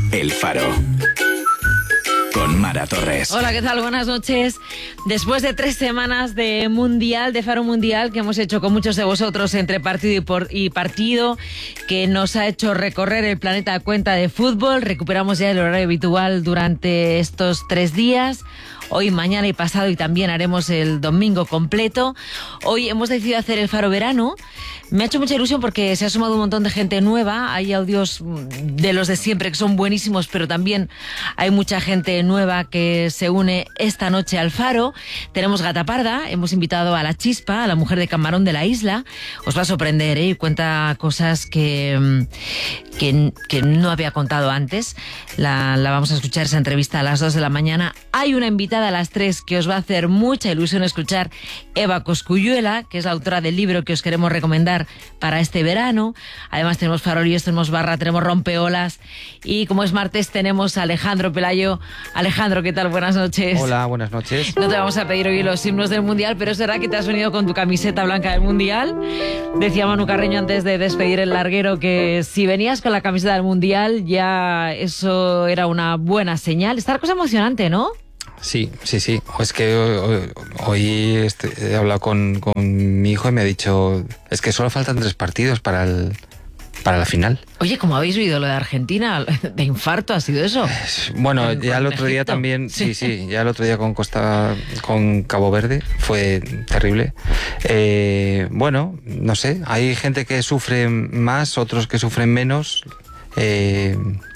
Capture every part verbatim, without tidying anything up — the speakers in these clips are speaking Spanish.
El Faro. Con Mara Torres. Hola, ¿qué tal? Buenas noches. Después de tres semanas de Mundial, de Faro Mundial, que hemos hecho con muchos de vosotros entre partido y, por, y partido, que nos ha hecho recorrer el planeta a cuenta de fútbol, recuperamos ya el horario habitual durante estos tres días. Hoy, mañana y pasado, y también haremos el domingo completo. Hoy hemos decidido hacer el Faro Verano. Me ha hecho mucha ilusión porque se ha sumado un montón de gente nueva. Hay audios de los de siempre que son buenísimos, pero también hay mucha gente nueva que se une esta noche al Faro. Tenemos Gata Parda, hemos invitado a la Chispa, a la mujer de Camarón de la Isla. Os va a sorprender, ¿eh? Cuenta cosas que, que, que no había contado antes. La, la vamos a escuchar esa entrevista a las dos de la mañana. Hay una invitada a las tres que os va a hacer mucha ilusión escuchar, Eva Cosculluela, que es la autora del libro que os queremos recomendar para este verano. Además tenemos farolillos, tenemos barra, tenemos rompeolas y como es martes tenemos a Alejandro Pelayo. Alejandro, ¿qué tal? Buenas noches. Hola, buenas noches. No te vamos a pedir hoy los himnos del Mundial, pero es verdad que te has venido con tu camiseta blanca del Mundial. Decía Manu Carreño antes de despedir el larguero que si venías con la camiseta del Mundial ya eso era una buena señal. Esta cosa emocionante, ¿no? Sí, sí, sí. Es que hoy, hoy este, he hablado con, con mi hijo y me ha dicho, es que solo faltan tres partidos para el, para la final. Oye, ¿cómo habéis oído lo de Argentina? ¿De infarto ha sido eso? Bueno, ¿En, ya el otro día también, sí, sí, ya el otro día con Costa, con Cabo Verde fue terrible. Eh, bueno, no sé, hay gente que sufre más, otros que sufren menos. Eh,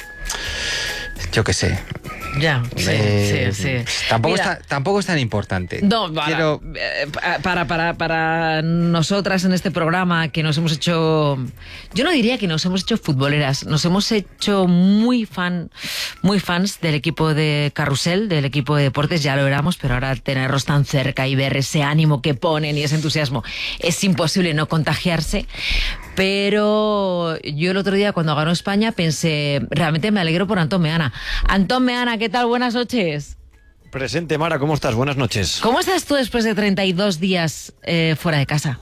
yo qué sé. Ya, sí, eh, sí, sí. Tampoco, Mira, está, tampoco es tan importante. No, para, Quiero... para, para, para nosotras en este programa que nos hemos hecho, yo no diría que nos hemos hecho futboleras, nos hemos hecho muy fan, muy fans del equipo de Carrusel, del equipo de deportes, ya lo éramos, pero ahora tenerlos tan cerca y ver ese ánimo que ponen y ese entusiasmo, es imposible no contagiarse. Pero yo el otro día cuando ganó España pensé, realmente me alegro por Antón Meana. Antón Meana, ¿qué tal? Buenas noches. Presente, Mara, ¿cómo estás? Buenas noches. ¿Cómo estás tú después de treinta y dos días eh, fuera de casa?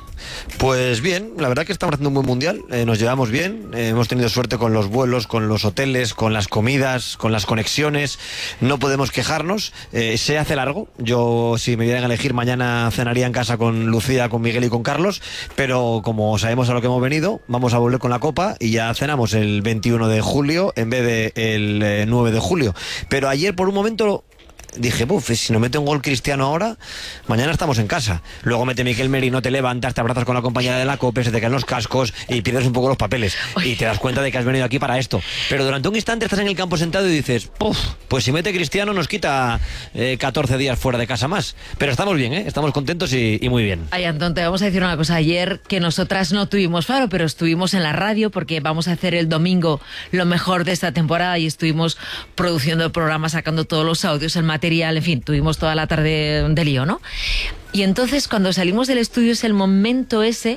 Pues bien, la verdad que estamos haciendo un buen mundial, eh, nos llevamos bien, eh, hemos tenido suerte con los vuelos, con los hoteles, con las comidas, con las conexiones, no podemos quejarnos, eh, se hace largo, yo si me dieran a elegir mañana cenaría en casa con Lucía, con Miguel y con Carlos, pero como sabemos a lo que hemos venido, vamos a volver con la copa y ya cenamos el veintiuno de julio en vez de el eh, nueve de julio, pero ayer por un momento... dije, buf, si no mete un gol Cristiano ahora, mañana estamos en casa. Luego mete Miquel Merino, te levantas, te abrazas con la compañera de la COPE, se te caen los cascos y pierdes un poco los papeles. Y te das cuenta de que has venido aquí para esto. Pero durante un instante estás en el campo sentado y dices, puf, pues si mete Cristiano nos quita eh, catorce días fuera de casa más. Pero estamos bien, ¿eh? Estamos contentos y, y muy bien. Ay, Antón, te vamos a decir una cosa. Ayer que nosotras no tuvimos Faro, pero estuvimos en la radio porque vamos a hacer el domingo lo mejor de esta temporada y estuvimos produciendo el programa, sacando todos los audios, el material. En fin, tuvimos toda la tarde de lío, ¿no? Y entonces cuando salimos del estudio es el momento ese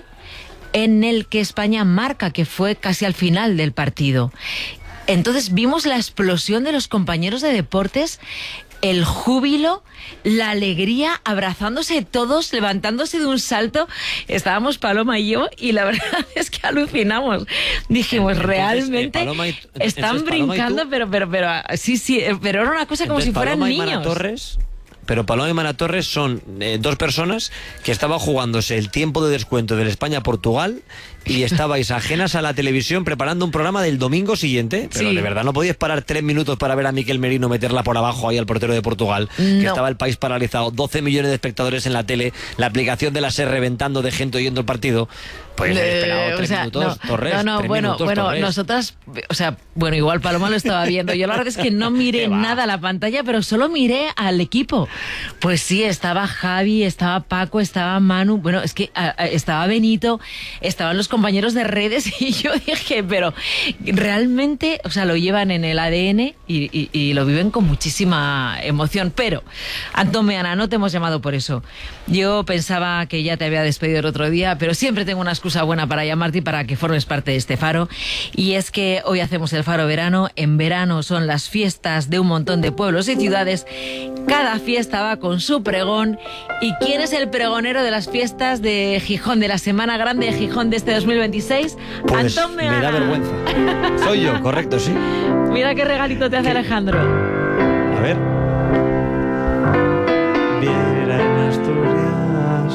en el que España marca, que fue casi al final del partido. Entonces vimos la explosión de los compañeros de deportes, el júbilo, la alegría, abrazándose todos, levantándose de un salto. Estábamos Paloma y yo y la verdad es que alucinamos. Dijimos, entonces, realmente eh, y, están brincando, tú, pero, pero, pero, sí, sí, pero era una cosa como si fueran Paloma niños. Y Mana Torres, pero Paloma y Mana Torres son eh, dos personas que estaban jugándose el tiempo de descuento del España-Portugal y estabais ajenas a la televisión preparando un programa del domingo siguiente, pero sí. De verdad no podíais parar tres minutos para ver a Miquel Merino meterla por abajo ahí al portero de Portugal, no. Que estaba el país paralizado, doce millones de espectadores en la tele, la aplicación de la SER reventando de gente oyendo el partido. Pues he esperado tres o sea, minutos, no, Torres. No, no, tres bueno, minutos, bueno, Torres. Nosotras, o sea, bueno, igual Paloma lo estaba viendo. Yo la verdad es que no miré nada a la pantalla, pero solo miré al equipo. Pues sí, estaba Javi, estaba Paco, estaba Manu, bueno, es que a, a, estaba Benito, estaban los compañeros de redes y yo dije, pero realmente, o sea, lo llevan en el A D N y, y, y lo viven con muchísima emoción. Pero, Antón Meana, no te hemos llamado por eso. Yo pensaba que ya te había despedido el otro día, pero siempre tengo una excusa buena para llamarte y para que formes parte de este Faro. Y es que hoy hacemos el Faro Verano. En verano son las fiestas de un montón de pueblos y ciudades. Cada fiesta va con su pregón. ¿Y quién es el pregonero de las fiestas de Gijón, de la Semana Grande de Gijón de este dos mil veintiséis? Pues Antón Meana. Me da vergüenza. Soy yo, correcto, sí. Mira qué regalito te hace Alejandro. A ver. Viera en Asturias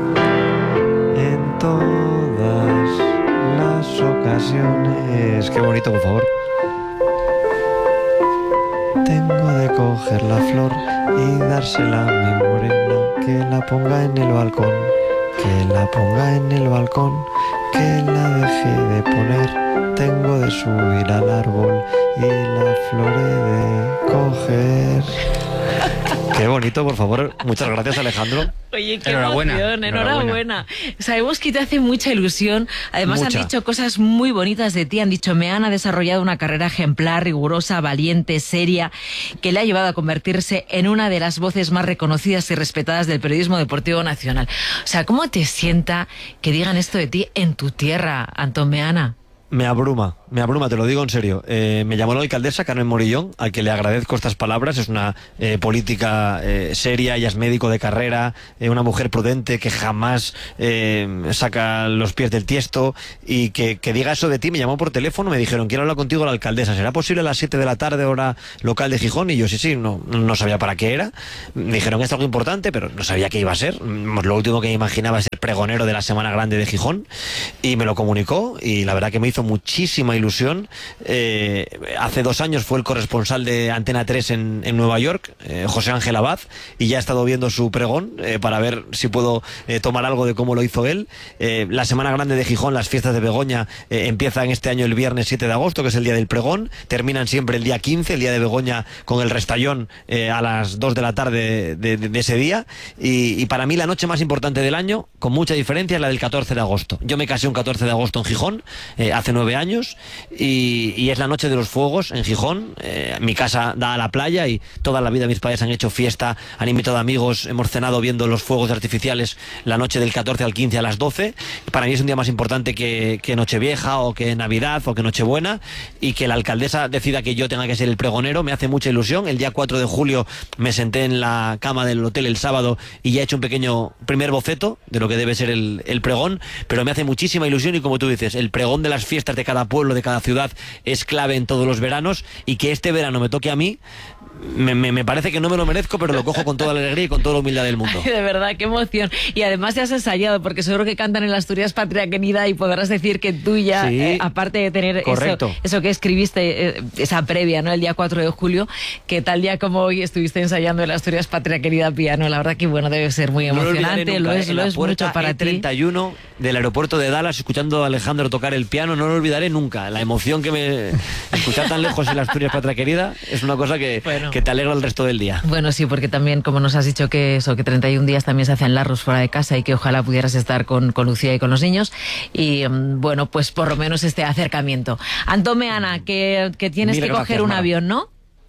en todas las ocasiones. Qué bonito, por favor. Tengo de coger la flor y dársela a mi morena, que la ponga en el balcón, que la ponga en el balcón, que la deje de poner. Tengo de subir al árbol y la flor he de coger. Qué bonito, por favor. Muchas gracias, Alejandro. Oye, qué Enhorabuena, emoción, enhorabuena. enhorabuena. Sabemos que te hace mucha ilusión. Además Mucha. han dicho cosas muy bonitas de ti. Han dicho, Meana ha desarrollado una carrera ejemplar, rigurosa, valiente, seria, que le ha llevado a convertirse en una de las voces más reconocidas y respetadas del periodismo deportivo nacional. O sea, ¿cómo te sienta que digan esto de ti en tu tierra, Antón Meana? Me abruma, me abruma, te lo digo en serio. Eh, me llamó la alcaldesa, Carmen Morillón, al que le agradezco estas palabras. Es una eh, política eh, seria, ella es médico de carrera, eh, una mujer prudente que jamás eh, saca los pies del tiesto, y que, que diga eso de ti. Me llamó por teléfono, me dijeron, quiero hablar contigo la alcaldesa, ¿será posible a las siete de la tarde, hora local de Gijón? Y yo, sí, sí, no, no sabía para qué era. Me dijeron, esto es algo importante, pero no sabía qué iba a ser. Lo último que imaginaba es ser pregonero de la Semana Grande de Gijón, y me lo comunicó, y la verdad que me hizo muchísima ilusión. Eh, hace dos años fue el corresponsal de Antena tres en, en Nueva York, eh, José Ángel Abad, y ya he estado viendo su pregón eh, para ver si puedo eh, tomar algo de cómo lo hizo él. Eh, la Semana Grande de Gijón, las fiestas de Begoña, eh, empiezan este año el viernes siete de agosto, que es el día del pregón, terminan siempre el día quince, el día de Begoña, con el restallón eh, a las dos de la tarde de, de, de ese día, y, y para mí la noche más importante del año, con mucha diferencia, es la del catorce de agosto. Yo me casé un catorce de agosto en Gijón, eh, hace nueve años, y, y es la noche de los fuegos en Gijón. Eh, mi casa da a la playa y toda la vida mis padres han hecho fiesta, han invitado amigos, hemos cenado viendo los fuegos artificiales la noche del catorce al quince a las doce. Para mí es un día más importante que, que Nochevieja o que Navidad o que Nochebuena, y que la alcaldesa decida que yo tenga que ser el pregonero me hace mucha ilusión. El día cuatro de julio me senté en la cama del hotel el sábado y ya he hecho un pequeño primer boceto de lo que debe ser el, el pregón, pero me hace muchísima ilusión, y como tú dices, el pregón de las fiestas de cada pueblo, de cada ciudad, es clave en todos los veranos, y que este verano me toque a mí, me, me, me parece que no me lo merezco, pero lo cojo con toda la alegría y con toda la humildad del mundo. Ay, de verdad, qué emoción. Y además ya has ensayado, porque seguro que cantan en las Asturias Patria Querida, y podrás decir que tú ya, Sí, eh, aparte de tener eso, eso que escribiste, eh, esa previa, ¿no? El día cuatro de julio, que tal día como hoy estuviste ensayando en las Asturias Patria Querida piano. La verdad que bueno, debe ser muy emocionante, lo, lo es, lo es mucho para E treinta y uno ti. Del aeropuerto de Dallas, escuchando a Alejandro tocar el piano, no lo olvidaré nunca. La emoción que me... escuchar tan lejos en las Asturias Patria Querida es una cosa que, bueno, que te alegra el resto del día. Bueno, sí, porque también, como nos has dicho, que eso, que treinta y un días también se hacen largos fuera de casa, y que ojalá pudieras estar con, con Lucía y con los niños, y bueno, pues por lo menos este acercamiento. Antón Meana, que, que tienes Mil que gracias, coger un Mara. avión, ¿no?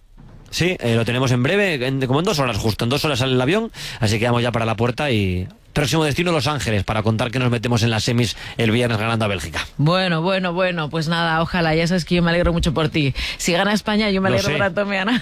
Sí, eh, lo tenemos en breve, en, como en dos horas justo, en dos horas sale el avión, así que vamos ya para la puerta, y próximo destino Los Ángeles, para contar que nos metemos en las semis el viernes ganando a Bélgica. Bueno, bueno, bueno, pues nada, ojalá, ya sabes que yo me alegro mucho por ti. Si gana España, yo me Lo alegro sé. por Antón Meana.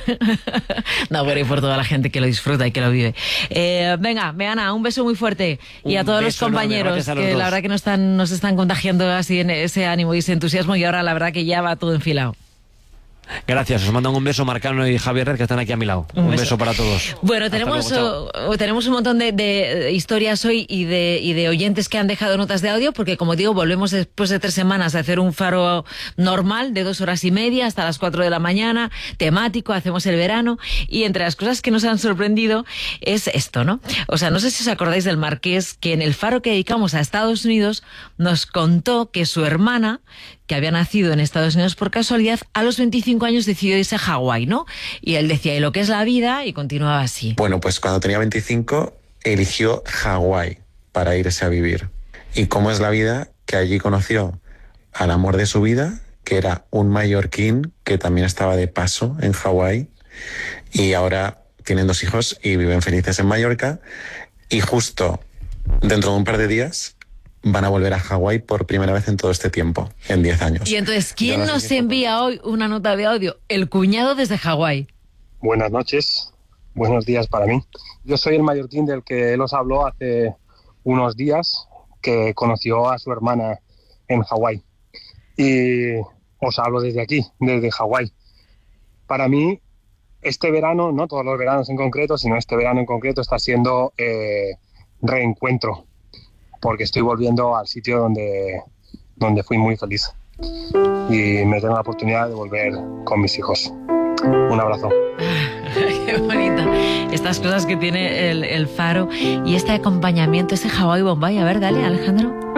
No, pero y por toda la gente que lo disfruta y que lo vive. Eh, venga, Meana, un beso muy fuerte. Y a Un todos los beso enorme, compañeros, gracias a los que dos. la verdad que nos están, nos están contagiando así en ese ánimo y ese entusiasmo, y ahora la verdad que ya va todo enfilado. Gracias, os mandan un beso Marcano y Javier Red, que están aquí a mi lado. Un, Un beso. beso. para todos. Bueno, Hasta tenemos, luego, chao. uh, tenemos un montón de, de historias hoy y de, y de oyentes que han dejado notas de audio, porque como digo, volvemos después de tres semanas a hacer un faro normal de dos horas y media hasta las cuatro de la mañana, temático, hacemos el verano, y entre las cosas que nos han sorprendido es esto, ¿no? O sea, no sé si os acordáis del Marqués, que en el faro que dedicamos a Estados Unidos nos contó que su hermana, que había nacido en Estados Unidos por casualidad, a los veinticinco años decidió irse a Hawái, ¿no? Y él decía, ¿y lo que es la vida? Y continuaba así. Bueno, pues cuando tenía veinticinco eligió Hawái para irse a vivir. ¿Y cómo es la vida? Que allí conoció al amor de su vida, que era un mallorquín que también estaba de paso en Hawái, y ahora tienen dos hijos y viven felices en Mallorca, y justo dentro de un par de días van a volver a Hawái por primera vez en todo este tiempo, en diez años. Y entonces, ¿quién Yo no sé nos si- envía hoy una nota de audio? El cuñado desde Hawái. Buenas noches, buenos días para mí. Yo soy el mallorquín del que él os habló hace unos días, que conoció a su hermana en Hawái. Y os hablo desde aquí, desde Hawái. para mí este verano, no todos los veranos en concreto, sino este verano en concreto está siendo eh, reencuentro, porque estoy volviendo al sitio donde, donde fui muy feliz y me tengo la oportunidad de volver con mis hijos. Un abrazo. Qué bonita. Estas cosas que tiene el, el Faro y este acompañamiento, ese Hawái Bombay. A ver, dale, Alejandro.